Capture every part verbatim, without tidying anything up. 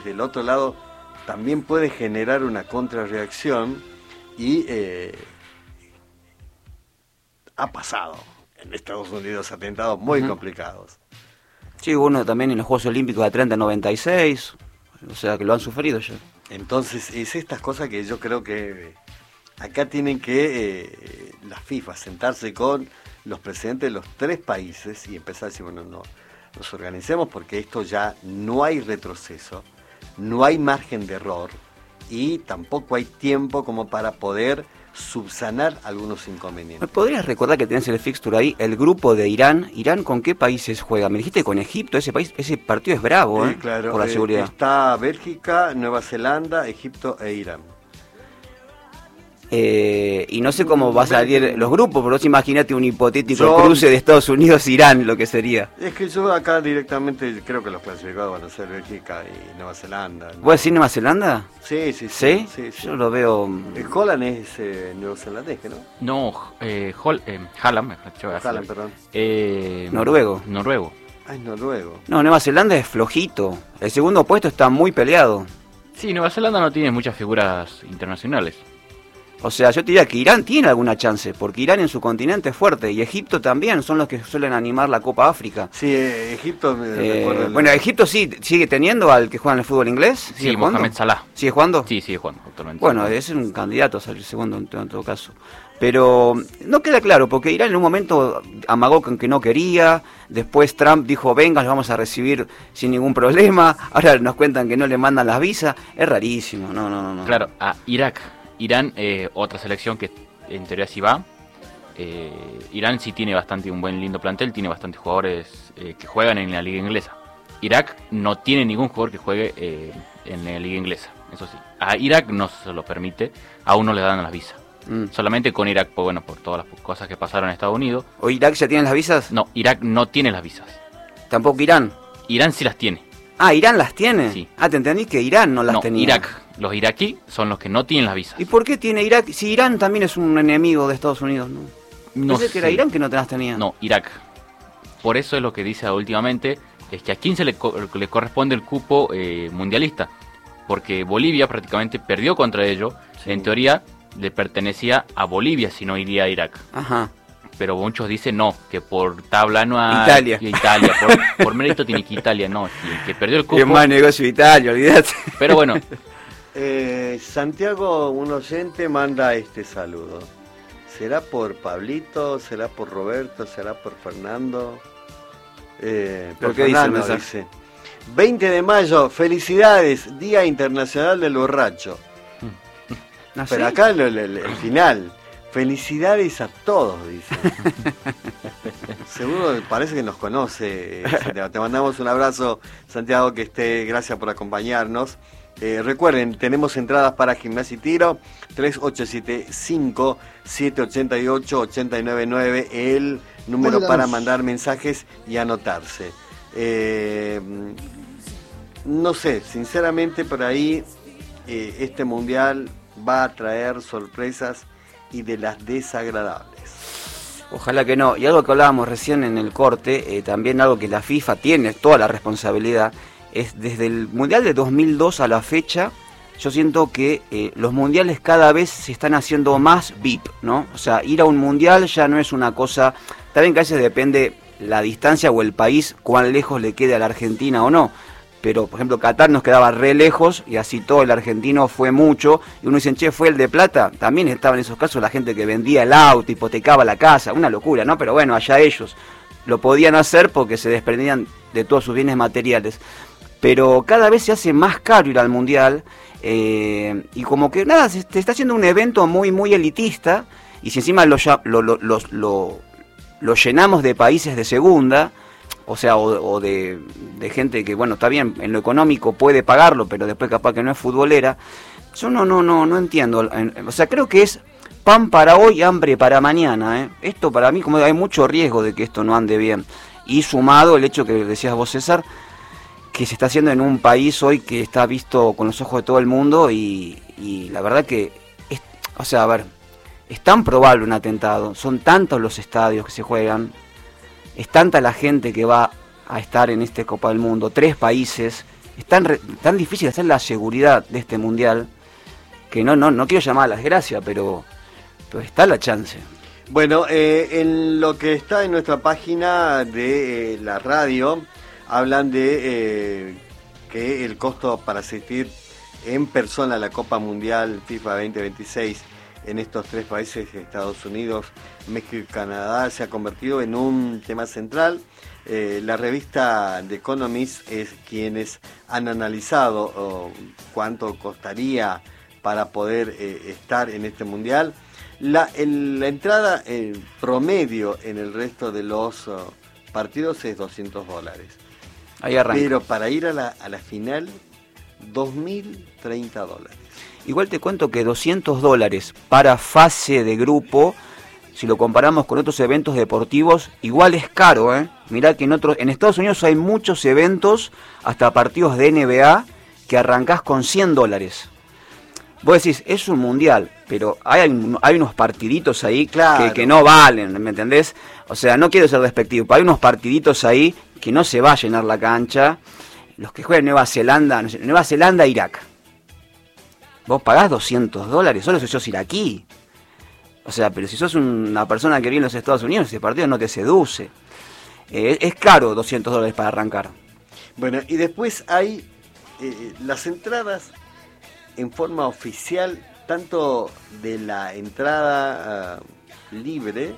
desde el otro lado también puede generar una contrarreacción y eh, ha pasado en Estados Unidos atentados muy uh-huh. complicados. Sí, uno también en los Juegos Olímpicos de Atlanta noventa y seis, o sea que lo han sufrido ya. Entonces es estas cosas que yo creo que acá tienen que eh, la FIFA sentarse con los presidentes de los tres países y empezar a decir, bueno, no, nos organicemos porque esto ya no hay retroceso, no hay margen de error y tampoco hay tiempo como para poder subsanar algunos inconvenientes. ¿Me podrías recordar que tenés el fixture ahí, el grupo de Irán? ¿Irán con qué países juega? Me dijiste con Egipto, ese país, ese partido es bravo, ¿eh? Sí, claro, por la eh, seguridad. Está Bélgica, Nueva Zelanda, Egipto e Irán. Eh, y no sé cómo va a salir los grupos, pero vos imagínate un hipotético yo, cruce de Estados Unidos-Irán, lo que sería. Es que yo acá directamente creo que los clasificados van a ser Bélgica y Nueva Zelanda, ¿no? ¿Vos decís Nueva Zelanda? Sí, sí, sí. ¿Sí? sí, sí. Yo lo veo... El Holland es eh, neozelandés, ¿no? No, eh, Hol, eh, Hallam, Hallam, perdón. Eh, Noruego. Noruego. Ah, es noruego. No, Nueva Zelanda es flojito. El segundo puesto está muy peleado. Sí, Nueva Zelanda no tiene muchas figuras internacionales. O sea, yo te diría que Irán tiene alguna chance, porque Irán en su continente es fuerte, y Egipto también, son los que suelen animar la Copa África. Sí, eh, Egipto... Me eh, bueno, la... Egipto sí, sigue teniendo al que juega en el fútbol inglés. ¿Sigue sí, jugando? Mohamed Salah. ¿Sigue jugando? Sí, sigue jugando, actualmente. Bueno, es un candidato a salir segundo en, en todo caso. Pero no queda claro, porque Irán en un momento amagó con que no quería, después Trump dijo, venga, los vamos a recibir sin ningún problema, ahora nos cuentan que no le mandan las visas, es rarísimo, no, no, no. no. Claro, a Irak. Irán, eh, otra selección que en teoría sí va. Eh, Irán sí tiene bastante un buen lindo plantel, tiene bastantes jugadores eh, que juegan en la liga inglesa. Irak no tiene ningún jugador que juegue eh, en la liga inglesa, eso sí. A Irak no se lo permite, aún no le dan las visas. Mm. Solamente con Irak, pues, bueno, por todas las cosas que pasaron en Estados Unidos. ¿O Irak ya tiene las visas? No, Irak no tiene las visas. ¿Tampoco Irán? Irán sí las tiene. Ah, ¿Irán las tiene? Sí. Ah, te entendí que Irán no las no, tenía. Irak. Los iraquí son los que no tienen las visas. ¿Y por qué tiene Irak? Si Irán también es un enemigo de Estados Unidos, ¿no? No sé que era Irán que no te las tenía. No, Irak. Por eso es lo que dice últimamente, es que a quién se le, co- le corresponde el cupo eh, mundialista. Porque Bolivia prácticamente perdió contra ellos. Sí. En teoría le pertenecía a Bolivia si no iría a Irak. Ajá. Pero muchos dicen no, que por tabla no hay... Italia. Italia, por, por mérito tiene que Italia, no, el que perdió el cupo... Es más negocio Italia, olvídate. Pero bueno. Eh, Santiago, un oyente, manda este saludo. ¿Será por Pablito? ¿Será por Roberto? ¿Será por Fernando? Eh, por qué Fernando, dice, dice. veinte de mayo, felicidades, Día Internacional del Borracho. ¿Ah, Pero sí? acá el, el, el final... Felicidades a todos, dice. Seguro, parece que nos conoce, Santiago. Te mandamos un abrazo, Santiago, que esté, gracias por acompañarnos. Eh, recuerden, tenemos entradas para Gimnasia y Tiro, tres ocho siete cinco, siete ocho ocho, ocho nueve nueve, el número Hola. Para mandar mensajes y anotarse. Eh, no sé, sinceramente por ahí eh, este mundial va a traer sorpresas y de las desagradables. Ojalá que no. Y algo que hablábamos recién en el corte, eh, también algo que la FIFA tiene toda la responsabilidad, es desde el Mundial de dos mil dos a la fecha, yo siento que eh, los mundiales cada vez se están haciendo más V I P, ¿no? O sea, ir a un mundial ya no es una cosa... También que a veces depende la distancia o el país, cuán lejos le quede a la Argentina o no. Pero, por ejemplo, Qatar nos quedaba re lejos y así todo el argentino fue mucho. Y uno dice, che, ¿fue el de plata? También estaba en esos casos la gente que vendía el auto, hipotecaba la casa, una locura, ¿no? Pero bueno, allá ellos lo podían hacer porque se desprendían de todos sus bienes materiales. Pero cada vez se hace más caro ir al Mundial eh, y como que, nada, se, se está haciendo un evento muy, muy elitista y si encima lo, lo, lo, lo, lo, lo llenamos de países de segunda... O sea, o, o de, de gente que, bueno, está bien, en lo económico puede pagarlo, pero después capaz que no es futbolera. Yo no, no, no, no entiendo. O sea, creo que es pan para hoy, hambre para mañana, ¿eh? Esto para mí, como hay mucho riesgo de que esto no ande bien. Y sumado el hecho que decías vos, César, que se está haciendo en un país hoy que está visto con los ojos de todo el mundo y, y la verdad que, es, o sea, a ver, es tan probable un atentado, son tantos los estadios que se juegan, es tanta la gente que va a estar en esta Copa del Mundo, tres países, es tan, re, tan difícil hacer la seguridad de este mundial, que no, no, no quiero llamar a las gracias, pero, pero está la chance. Bueno, eh, en lo que está en nuestra página de eh, la radio, hablan de eh, que el costo para asistir en persona a la Copa Mundial FIFA veinte veintiséis en estos tres países, Estados Unidos, México y Canadá, se ha convertido en un tema central. Eh, la revista The Economist es quienes han analizado oh, cuánto costaría para poder eh, estar en este mundial. La, el, la entrada eh, promedio en el resto de los uh, partidos es doscientos dólares. Ahí arranca. Pero para ir a la, a la final, dos mil treinta dólares. Igual te cuento que doscientos dólares para fase de grupo, si lo comparamos con otros eventos deportivos, igual es caro, ¿eh? Mirá que en otros, en Estados Unidos hay muchos eventos, hasta partidos de N B A, que arrancás con cien dólares. Vos decís, es un mundial, pero hay, hay unos partiditos ahí claro. que, que no valen, ¿me entendés? O sea, no quiero ser despectivo, pero hay unos partiditos ahí que no se va a llenar la cancha. Los que juegan Nueva Zelanda, no sé, Nueva Zelanda, Irak. Vos pagás doscientos dólares solo si sos iraquí. O sea, pero si sos una persona que vive en los Estados Unidos, ese partido no te seduce. Eh, es caro doscientos dólares para arrancar. Bueno, y después hay eh, las entradas en forma oficial, tanto de la entrada uh, libre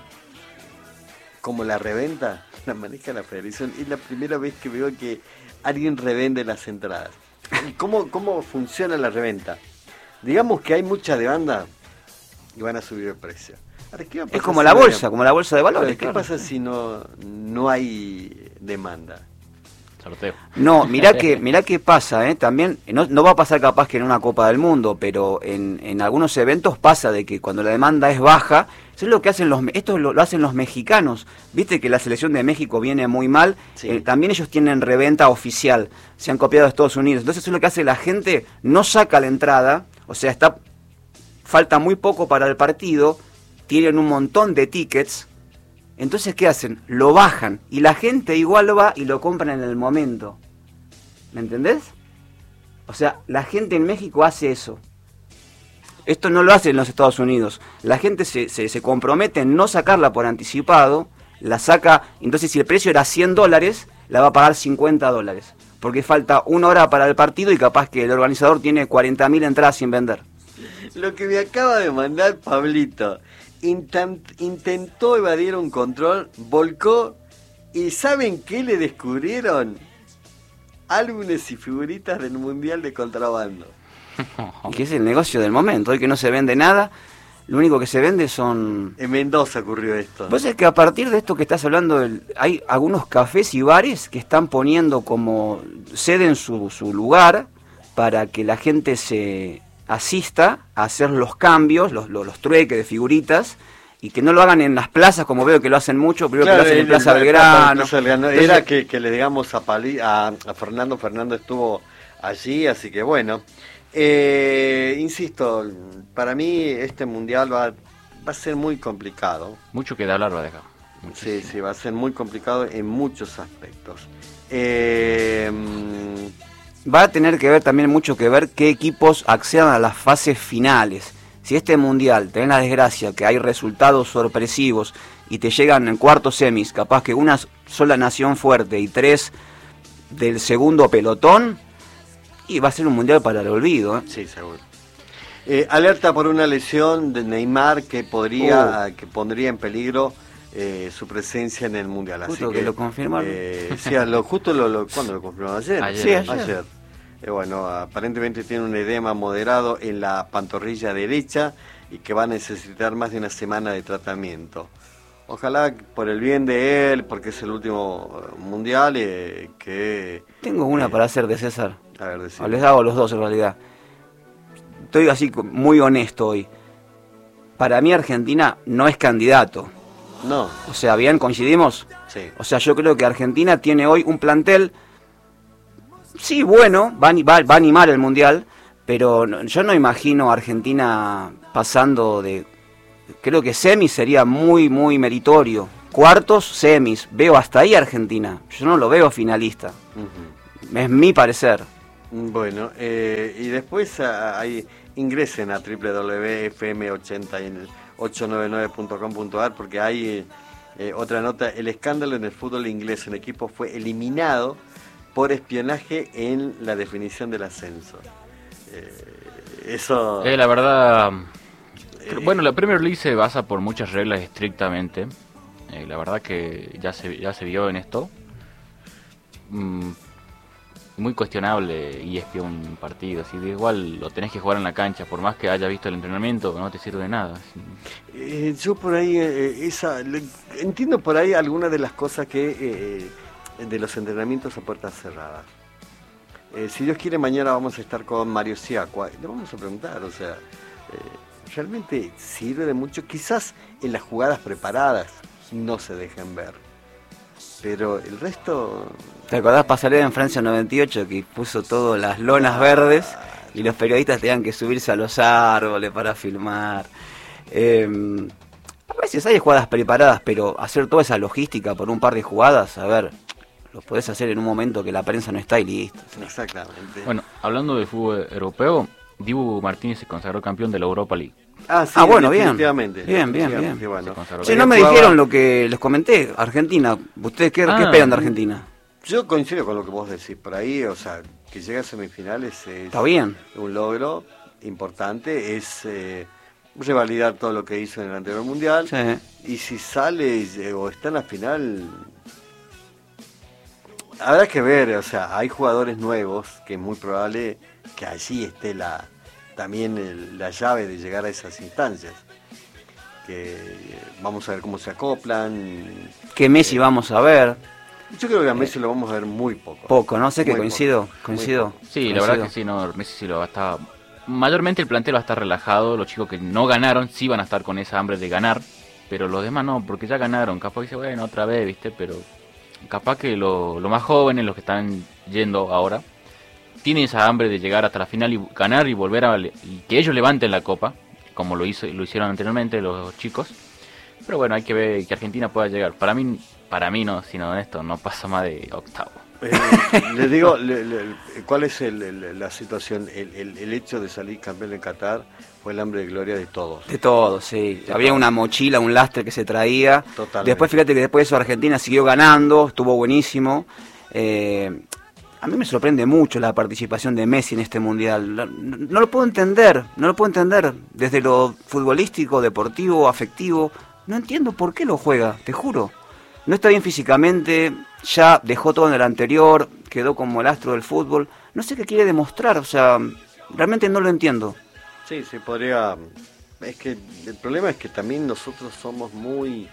como la reventa, la maneja la federación. Es la primera vez que veo que alguien revende las entradas. ¿Y cómo, cómo funciona la reventa? Digamos que hay mucha demanda y van a subir el precio. Ahora, ¿qué va a pasar es como si la no bolsa, hay... como la bolsa de valores. ¿Qué claro. pasa si no, no hay demanda? Sorteo. No, mirá que, mirá que pasa, ¿eh? También, no, no va a pasar capaz que en una Copa del Mundo, pero en, en algunos eventos pasa de que cuando la demanda es baja, eso es lo que hacen los, esto lo, lo hacen los mexicanos. Viste que la selección de México viene muy mal, sí. eh, también ellos tienen reventa oficial, se han copiado de Estados Unidos. Entonces eso es lo que hace la gente, no saca la entrada, o sea, está falta muy poco para el partido, tienen un montón de tickets. Entonces, ¿qué hacen? Lo bajan y la gente igual va y lo compran en el momento. ¿Me entendés? O sea, la gente en México hace eso. Esto no lo hace en los Estados Unidos. La gente se, se, se compromete en no sacarla por anticipado, la saca, entonces si el precio era cien dólares, la va a pagar cincuenta dólares. Porque falta una hora para el partido y capaz que el organizador tiene cuarenta mil entradas sin vender. Lo que me acaba de mandar Pablito... Intent, intentó evadir un control, volcó y ¿saben qué le descubrieron? Álbumes y figuritas del Mundial de contrabando. Que es el negocio del momento, hoy que no se vende nada, lo único que se vende son... En Mendoza ocurrió esto. Vos sabés que a partir de esto que estás hablando, del, hay algunos cafés y bares que están poniendo como ceden su, su lugar para que la gente se... asista a hacer los cambios, los, los, los trueques de figuritas, y que no lo hagan en las plazas como veo que lo hacen mucho, pero claro, que lo hacen en Plaza Belgrano. Plaza Belgrano. Era Entonces, que, que le digamos a, Pali, a, a Fernando, Fernando estuvo allí, así que bueno. Eh, insisto, para mí este mundial va, va a ser muy complicado. Mucho que de hablar va a dejar. Sí, sí, va a ser muy complicado en muchos aspectos. Eh... Va a tener que ver también mucho que ver qué equipos accedan a las fases finales. Si este mundial tenés la desgracia que hay resultados sorpresivos y te llegan en cuartos semis, capaz que una sola nación fuerte y tres del segundo pelotón, y va a ser un mundial para el olvido, ¿eh? Sí, seguro. Eh, alerta por una lesión de Neymar que podría, uh. que pondría en peligro eh, su presencia en el mundial. Justo Así que, que lo confirmaron. Eh, sí, lo, justo lo, lo, ¿cuándo lo confirmaron? Ayer. Ayer. Sí, ayer. ayer. Eh, bueno, aparentemente tiene un edema moderado en la pantorrilla derecha y que va a necesitar más de una semana de tratamiento. Ojalá por el bien de él, porque es el último mundial, eh, que... Tengo una eh, para hacer de César. A ver, decime. Les hago los dos en realidad. Estoy así muy honesto hoy. Para mí Argentina no es candidato. No. O sea, bien, coincidimos. Sí. O sea, yo creo que Argentina tiene hoy un plantel, sí, bueno, va, va, va a animar el mundial, pero no, yo no imagino a Argentina pasando de... Creo que semis sería muy, muy meritorio. Cuartos, semis. Veo hasta ahí Argentina. Yo no lo veo finalista. Uh-huh. Es mi parecer. Bueno, eh, y después a, hay, ingresen a doble u doble u doble u punto f m ocho nueve nueve punto com punto a r porque hay eh, otra nota, el escándalo en el fútbol inglés, un equipo fue eliminado por espionaje en la definición del ascenso. Eh, eso... Eh, la verdad, eh, bueno, la Premier League se basa por muchas reglas estrictamente. Eh, la verdad que ya se, ya se vio en esto. Mm, muy cuestionable y espió un partido. Si igual lo tenés que jugar en la cancha, por más que haya visto el entrenamiento, no te sirve de nada. Eh, yo por ahí, eh, esa, le, entiendo por ahí algunas de las cosas que eh, de los entrenamientos a puertas cerradas. Eh, si Dios quiere, mañana vamos a estar con Mario Siacua. Le vamos a preguntar, o sea, eh, ¿realmente sirve de mucho? Quizás en las jugadas preparadas no se dejen ver, pero el resto... ¿Te acordás Pasarela en Francia noventa y ocho que puso todas las lonas verdes y los periodistas tenían que subirse a los árboles para filmar? Eh, a veces hay jugadas preparadas, pero hacer toda esa logística por un par de jugadas, a ver, lo podés hacer en un momento que la prensa no está y listo. Exactamente. Bueno, hablando de fútbol europeo, Dibu Martínez se consagró campeón de la Europa League. Ah, sí, ah, bueno, bien. definitivamente. Bien, bien, definitivamente, bien. Bueno. Sí, no me dijeron lo que les comenté. Argentina, ¿ustedes qué, ah, qué esperan de Argentina? Yo coincido con lo que vos decís por ahí, o sea, que llegue a semifinales es Está bien. un logro importante, es eh, revalidar todo lo que hizo en el anterior mundial, Sí. y si sale eh, o está en la final, habrá que ver, o sea, hay jugadores nuevos que es muy probable que allí esté la también el, la llave de llegar a esas instancias, que eh, vamos a ver cómo se acoplan. ¿Qué Messi eh, vamos a ver? Yo creo que a Messi lo vamos a ver muy poco. Poco, no sé que Muy coincido, poco, coincido. muy poco. Sí, coincido. la verdad que sí, no, Messi sí lo va a estar... Mayormente el plantel va a estar relajado, los chicos que no ganaron sí van a estar con esa hambre de ganar, pero los demás no, porque ya ganaron, capaz que dice, bueno, otra vez, ¿viste? Pero capaz que lo, lo más jóvenes, los que están yendo ahora, tienen esa hambre de llegar hasta la final y ganar y volver a... y que ellos levanten la copa, como lo hizo lo hicieron anteriormente los chicos. Pero bueno, hay que ver que Argentina pueda llegar. Para mí, para mí no, sino honesto, no pasa más de octavo. Eh, les digo, le, le, ¿cuál es el, el, la situación? El, el, el hecho de salir campeón en Qatar fue el hambre de gloria de todos. De todo, sí. De Había todo. una mochila, un lastre que se traía. Totalmente. Después, fíjate que después de eso Argentina siguió ganando, estuvo buenísimo. Eh, a mí me sorprende mucho la participación de Messi en este mundial. No, no lo puedo entender, no lo puedo entender. Desde lo futbolístico, deportivo, afectivo, no entiendo por qué lo juega, te juro. No está bien físicamente, ya dejó todo en el anterior, quedó como el astro del fútbol. No sé qué quiere demostrar, o sea, realmente no lo entiendo. Sí, se podría... Es que el problema es que también nosotros somos muy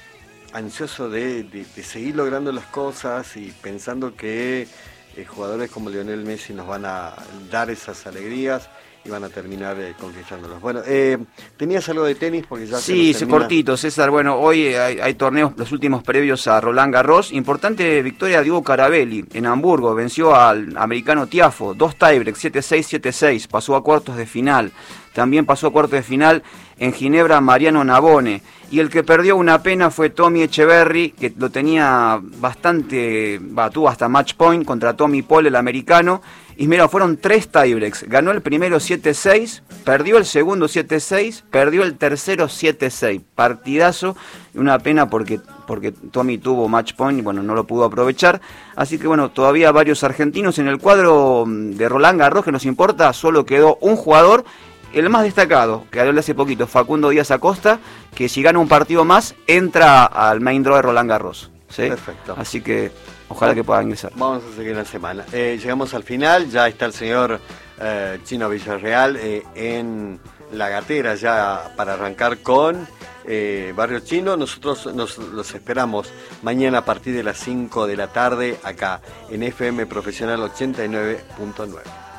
ansiosos de, de, de seguir logrando las cosas y pensando que eh, jugadores como Lionel Messi nos van a dar esas alegrías y van a terminar eh, conquistándolos. Bueno, eh, ¿tenías algo de tenis? Porque ya Sí, se sí, cortito, César. Bueno, hoy hay, hay torneos, los últimos previos a Roland Garros. Importante victoria de Diego Carabelli en Hamburgo. Venció al americano Tiafo, dos tiebreaks, siete seis, siete seis. Pasó a cuartos de final. También pasó a cuartos de final en Ginebra Mariano Navone. Y el que perdió una pena fue Tommy Echeverry, que lo tenía bastante, va, tuvo hasta match point contra Tommy Paul, el americano. Y mira, fueron tres tiebreaks. Ganó el primero siete seis, perdió el segundo siete seis, perdió el tercero siete seis. Partidazo, y una pena porque, porque Tommy tuvo match point y bueno, no lo pudo aprovechar. Así que bueno, todavía varios argentinos en el cuadro de Roland Garros que nos importa. Solo quedó un jugador, el más destacado, que habló hace poquito, Facundo Díaz Acosta, que si gana un partido más, entra al main draw de Roland Garros. ¿Sí? Perfecto. Así que ojalá que pueda ingresar. Vamos a seguir la semana. Eh, llegamos al final, ya está el señor eh, Chino Villarreal eh, en la gatera ya para arrancar con eh, Barrio Chino. Nosotros nos los esperamos mañana a partir de las cinco de la tarde acá en F M Profesional ochenta y nueve punto nueve.